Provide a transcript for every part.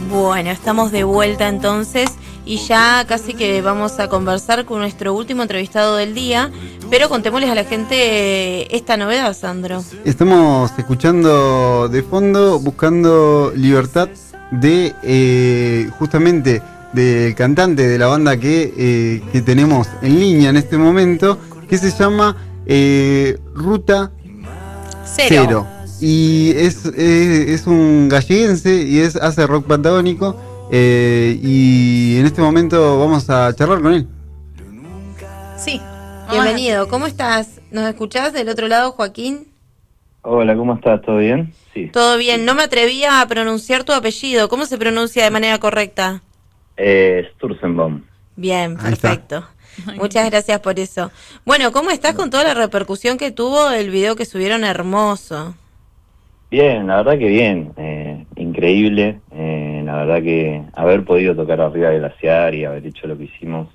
Bueno, estamos de vuelta entonces y ya casi que vamos a conversar con nuestro último entrevistado del día, pero contémosles a la gente esta novedad, Sandro. Estamos escuchando de fondo Buscando Libertad de justamente del cantante de la banda que tenemos en línea en este momento, que se llama Ruta Cero. Y es un galleguense y hace rock patagónico, y en este momento vamos a charlar con él. Sí, bienvenido. ¿Cómo estás? ¿Nos escuchás del otro lado, Joaquín? Hola, ¿cómo estás? ¿Todo bien? Sí. Todo bien. No me atrevía a pronunciar tu apellido. ¿Cómo se pronuncia de manera correcta? Sturzenbaum. Bien, perfecto. Muchas gracias por eso. Bueno, ¿cómo estás con toda la repercusión que tuvo el video que subieron hermoso? Bien, la verdad que bien, increíble, la verdad que haber podido tocar arriba del glaciar y haber hecho lo que hicimos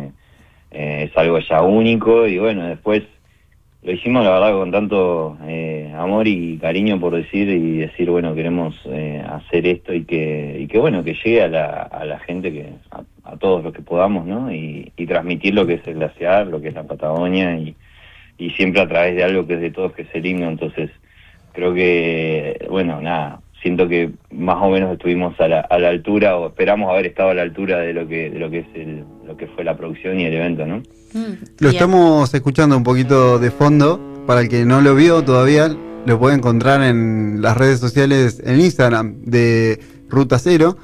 es algo ya único, y bueno, después lo hicimos la verdad con tanto amor y cariño por decir, bueno, queremos hacer esto y que bueno, que llegue a la gente, a todos los que podamos, ¿no? Y transmitir lo que es el glaciar, lo que es la Patagonia, y siempre a través de algo que es de todos, que es el himno. Entonces creo que, bueno, nada, siento que más o menos estuvimos a la altura, o esperamos haber estado a la altura de lo que es lo que fue la producción y el evento, ¿no? Lo estamos escuchando un poquito de fondo. Para el que no lo vio todavía, lo puede encontrar en las redes sociales, en Instagram de Ruta Cero.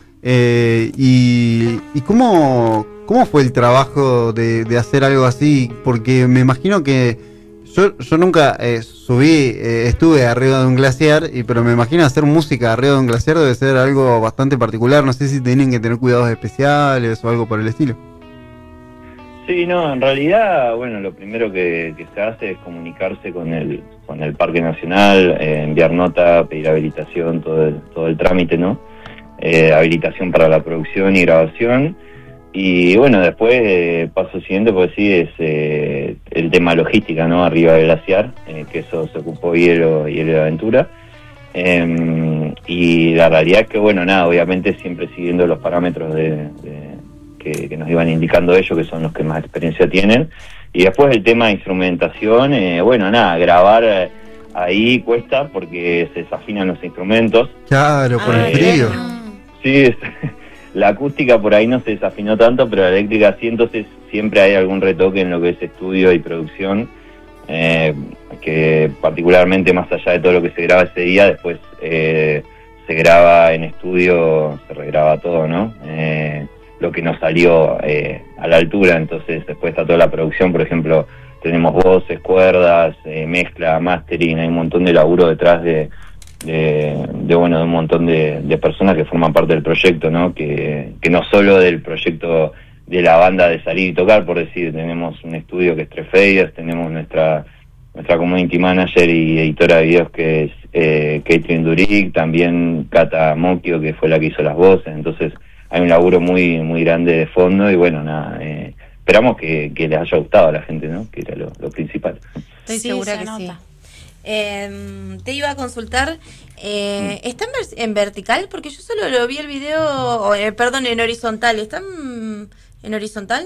Y ¿cómo fue el trabajo de hacer algo así? Porque me imagino que yo nunca estuve arriba de un glaciar, pero me imagino hacer música arriba de un glaciar debe ser algo bastante particular. No sé si tienen que tener cuidados especiales o algo por el estilo. Sí, no, en realidad, bueno, lo primero que se hace es comunicarse con el Parque Nacional, enviar nota, pedir habilitación, todo el trámite, ¿no? Habilitación para la producción y grabación. Y bueno, después, paso siguiente, pues sí, es el tema logística, ¿no? Arriba del glaciar, que eso se ocupó Hielo de Aventura. Y la realidad es que, bueno, nada, obviamente siempre siguiendo los parámetros que nos iban indicando ellos, que son los que más experiencia tienen. Y después el tema de instrumentación, bueno, nada, grabar ahí cuesta porque se desafinan los instrumentos. Claro, por el frío. Sí, la acústica por ahí no se desafinó tanto, pero la eléctrica sí, entonces siempre hay algún retoque en lo que es estudio y producción, que particularmente más allá de todo lo que se graba ese día, después se graba en estudio, se regraba todo, ¿no? Lo que nos salió a la altura. Entonces después está toda la producción, por ejemplo, tenemos voces, cuerdas, mezcla, mastering, hay un montón de laburo detrás de un montón de personas que forman parte del proyecto, ¿no? Que no solo del proyecto de la banda de salir y tocar, por decir, tenemos un estudio que es Tres Faders, tenemos nuestra community manager y editora de videos que es Caitlin Durick, también Cata Mocchio, que fue la que hizo las voces. Entonces hay un laburo muy muy grande de fondo, y bueno, nada, esperamos que les haya gustado a la gente, ¿no? Que era lo principal. Estoy segura que sí. Te iba a consultar, ¿está en vertical? Porque yo solo lo vi el video, en horizontal. ¿Está en horizontal?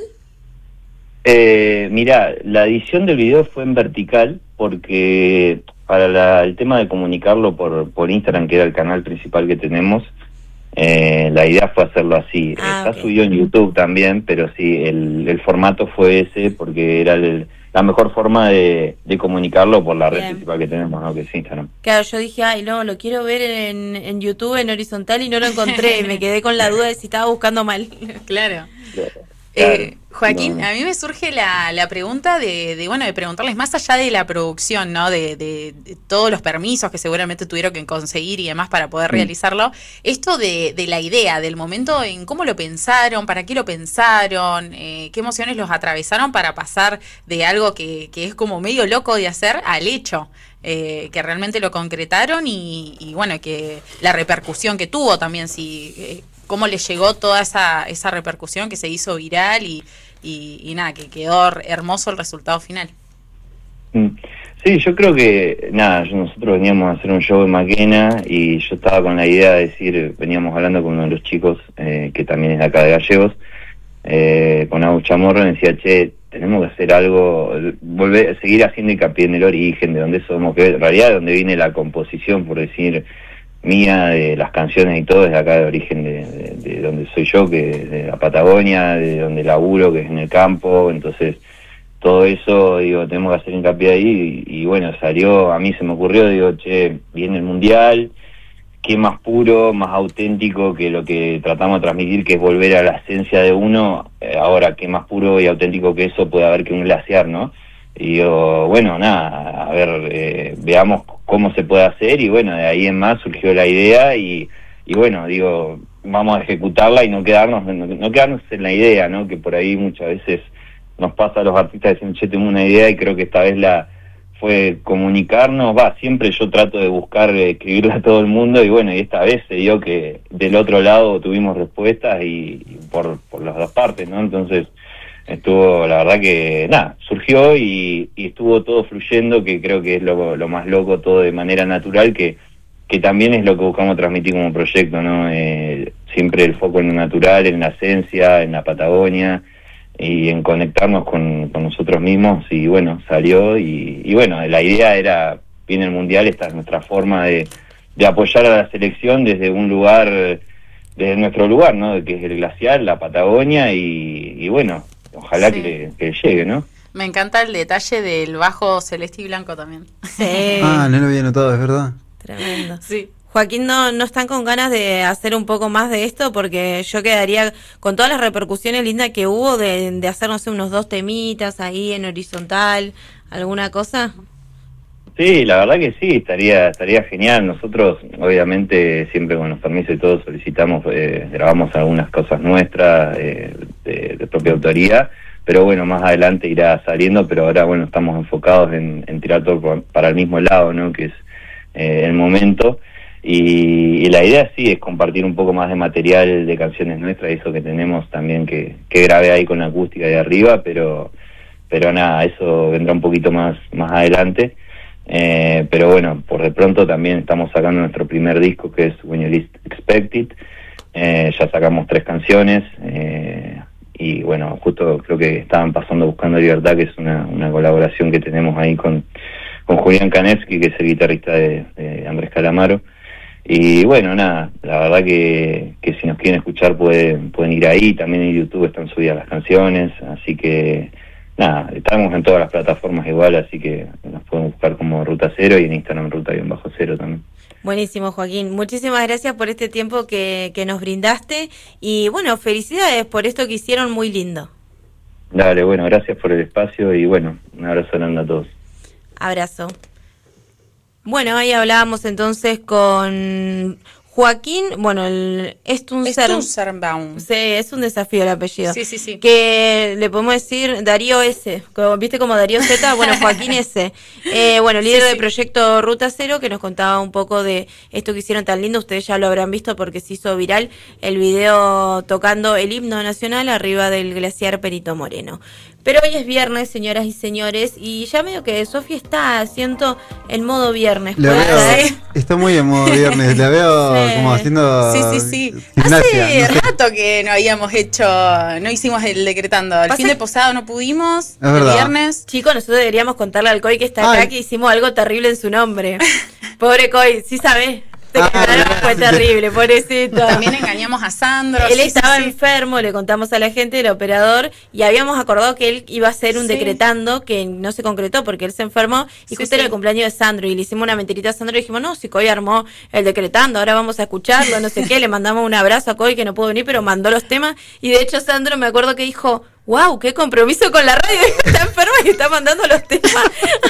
Mirá, la edición del video fue en vertical porque para el tema de comunicarlo por Instagram, que era el canal principal que tenemos, la idea fue hacerlo así. Está subido en YouTube también, pero sí, el formato fue ese porque era la mejor forma de comunicarlo por la red principal que tenemos, ¿no? Que es Instagram. Claro, yo dije, no, lo quiero ver en YouTube en horizontal, y no lo encontré. Me quedé con la duda de si estaba buscando mal. Claro. Joaquín, a mí me surge la pregunta de preguntarles, más allá de la producción, ¿no? De todos los permisos que seguramente tuvieron que conseguir y demás para poder realizarlo, esto de la idea, del momento en cómo lo pensaron, para qué lo pensaron, qué emociones los atravesaron para pasar de algo que es como medio loco de hacer al hecho, que realmente lo concretaron y bueno, que la repercusión que tuvo también, cómo le llegó toda esa repercusión que se hizo viral y nada, que quedó hermoso el resultado final. Sí, yo creo que, nosotros veníamos a hacer un show en Maquena y yo estaba con la idea de decir, veníamos hablando con uno de los chicos, que también es de acá de Gallegos, con Agus Chamorro, y decía, che, tenemos que hacer algo, seguir haciendo hincapié en el origen, de dónde somos, que en realidad de dónde viene la composición, por decir, mía, de las canciones y todo, es de acá de origen de donde soy yo, que es de la Patagonia, de donde laburo, que es en el campo, entonces todo eso, digo, tenemos que hacer hincapié ahí, y bueno, salió, a mí se me ocurrió, digo, che, viene el Mundial, qué más puro, más auténtico que lo que tratamos de transmitir, que es volver a la esencia de uno. Ahora, qué más puro y auténtico que eso puede haber que un glaciar, ¿no? Y digo, bueno, nada, a ver, veamos cómo se puede hacer, y bueno, de ahí en más surgió la idea, y bueno, digo, vamos a ejecutarla y no quedarnos en la idea, ¿no? Que por ahí muchas veces nos pasa a los artistas, dicen, che, tengo una idea, y creo que esta vez fue comunicarnos, siempre yo trato de buscar escribirla a todo el mundo, y bueno, y esta vez se dio que del otro lado tuvimos respuestas, y por las dos partes, ¿no? Entonces estuvo, la verdad que, surgió y estuvo todo fluyendo, que creo que es lo más loco, todo de manera natural, que también es lo que buscamos transmitir como proyecto, ¿no? Siempre el foco en lo natural, en la esencia, en la Patagonia, y en conectarnos con nosotros mismos, y bueno, salió, y bueno, la idea era, viene el Mundial, esta es nuestra forma de apoyar a la selección desde un lugar, desde nuestro lugar, ¿no? Que es el glaciar, la Patagonia, y bueno, ojalá que llegue, ¿no? Me encanta el detalle del bajo celeste y blanco también. Sí. No lo había notado, es verdad. Tremendo. Sí. Joaquín, ¿no están con ganas de hacer un poco más de esto? Porque yo quedaría con todas las repercusiones lindas que hubo de hacer, no sé, unos 2 temitas ahí en horizontal, ¿alguna cosa? Sí, la verdad que sí, estaría genial. Nosotros, obviamente, siempre con los permisos y todo solicitamos, grabamos algunas cosas nuestras, de propia autoría, pero bueno, más adelante irá saliendo, pero ahora, bueno, estamos enfocados en tirar todo para el mismo lado, ¿no? Que es el momento. Y la idea sí es compartir un poco más de material de canciones nuestras, eso que tenemos también que grabé ahí con la acústica de arriba, pero nada, eso vendrá un poquito más adelante. Pero bueno, por de pronto también estamos sacando nuestro primer disco, que es When You Least Expect It. Ya sacamos 3 canciones, y bueno, justo creo que estaban pasando Buscando Libertad, que es una colaboración que tenemos ahí con Julián Kanevsky, que es el guitarrista de Andrés Calamaro. Y bueno, nada, la verdad que si nos quieren escuchar pueden ir ahí, también en YouTube están subidas las canciones, así que nada, estamos en todas las plataformas igual, así que nos pueden buscar como Ruta Cero, y en Instagram Ruta_Cero también. Buenísimo, Joaquín. Muchísimas gracias por este tiempo que nos brindaste, y bueno, felicidades por esto que hicieron, muy lindo. Dale, bueno, gracias por el espacio, y bueno, un abrazo grande a todos. Abrazo. Bueno, ahí hablábamos entonces con Joaquín, bueno, Sturzenbaum. Sí, es un desafío el apellido. Sí. Que le podemos decir Darío S. ¿Viste como Darío Z? Bueno, Joaquín S. Bueno, líder del proyecto Ruta Cero, que nos contaba un poco de esto que hicieron tan lindo. Ustedes ya lo habrán visto porque se hizo viral el video tocando el himno nacional arriba del glaciar Perito Moreno. Pero hoy es viernes, señoras y señores, y ya medio que Sofi está, siento, en modo viernes. Está muy en modo viernes, la veo como haciendo Sí. gimnasia, Hace rato que no hicimos el decretando. El fin de posado no pudimos, el viernes. Chicos, nosotros deberíamos contarle al Coy que está acá que hicimos algo terrible en su nombre. Pobre Coy, sí sabés. Fue terrible, pobrecito. También engañamos a Sandro. Él estaba enfermo, le contamos a la gente, el operador, y habíamos acordado que él iba a hacer un decretando que no se concretó porque él se enfermó, y justo era el cumpleaños de Sandro, y le hicimos una mentirita a Sandro y dijimos, no, si Coy armó el decretando, ahora vamos a escucharlo, no sé qué, le mandamos un abrazo a Coy que no pudo venir, pero mandó los temas, y de hecho Sandro me acuerdo que dijo, wow, qué compromiso con la radio, está enfermo y está mandando los temas.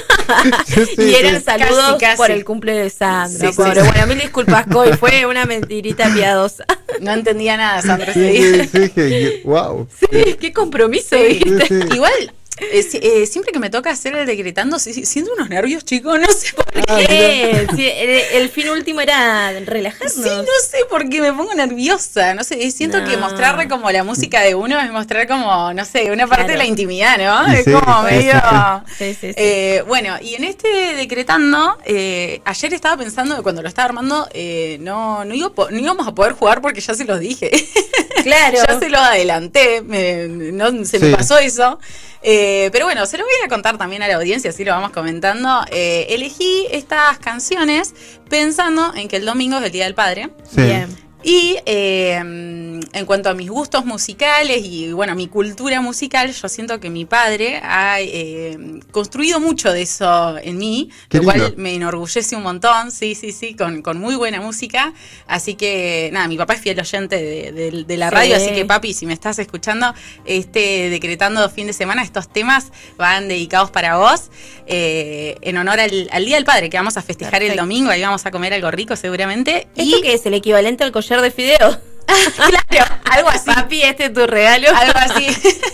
Y eran saludos casi por el cumple de Sandro. Bueno, 1000 disculpas, Coy, fue una mentirita piadosa. No entendía nada, Sandro. Sí, wow. Sí, qué compromiso, ¿viste? Igual, siempre que me toca hacer el decretando, siento unos nervios, chicos, no sé por qué. Sí, el fin último era relajarnos. Sí, no sé por qué me pongo nerviosa, no sé, siento que mostrarle como la música de uno es mostrar como, no sé, una parte de la intimidad, ¿no? Sí, es como medio... Sí. Bueno, y en este decretando, ayer estaba pensando que cuando lo estaba armando, no íbamos a poder jugar porque ya se los dije. Claro. Ya se los adelanté, me pasó eso. Pero bueno, se lo voy a contar también a la audiencia, así lo vamos comentando. Elegí estas canciones pensando en que el domingo es el Día del Padre. Sí. Bien. Y en cuanto a mis gustos musicales y bueno, mi cultura musical, yo siento que mi padre ha construido mucho de eso en mí, Qué lo lindo. cual me enorgullece un montón, sí, con muy buena música. Así que nada, mi papá es fiel oyente de la radio, así que papi, si me estás escuchando, decretando fin de semana, estos temas van dedicados para vos, en honor al Día del Padre, que vamos a festejar el domingo, ahí vamos a comer algo rico seguramente. ¿Esto qué es? ¿El equivalente al collar de fideo? Claro, algo así. Papi, este es tu regalo. Algo así.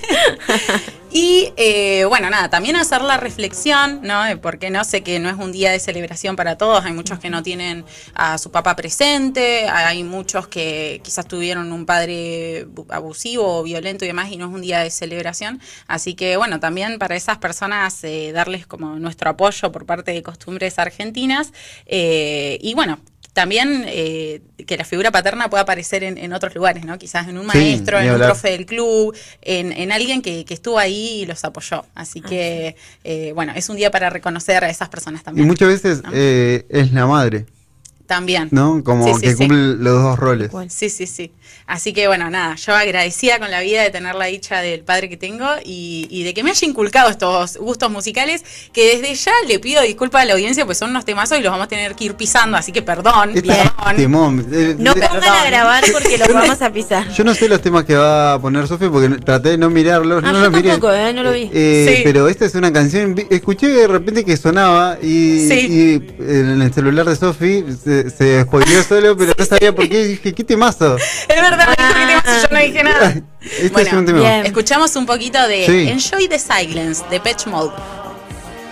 Y bueno, nada, también hacer la reflexión, ¿no? Porque no sé que no es un día de celebración para todos. Hay muchos que no tienen a su papá presente, hay muchos que quizás tuvieron un padre abusivo o violento y demás, y no es un día de celebración. Así que bueno, también para esas personas darles como nuestro apoyo por parte de Costumbres Argentinas. Y bueno, también que la figura paterna pueda aparecer en otros lugares, ¿no? Quizás en un maestro, en un profe del club, en alguien que estuvo ahí y los apoyó. Así que, bueno, es un día para reconocer a esas personas también. Y muchas veces, ¿no? Es la madre. También. ¿No? Como que cumple los dos roles. Sí. Así que bueno, nada, yo agradecida con la vida de tener la dicha del padre que tengo y de que me haya inculcado estos gustos musicales, que desde ya le pido disculpas a la audiencia, pues son unos temazos y los vamos a tener que ir pisando, así que perdón. No pongan a grabar porque los vamos a pisar. Yo no sé los temas que va a poner Sofía porque traté de no mirarlos. No los miré. Tampoco, no lo vi. Pero esta es una canción, escuché de repente que sonaba y en el celular de Sofi se spoileó solo, pero no sabía por qué. Dije, ¿qué temazo? Es verdad, yo no dije nada. Este es un tema. Escuchamos un poquito de Enjoy the Silence de Depeche Mode.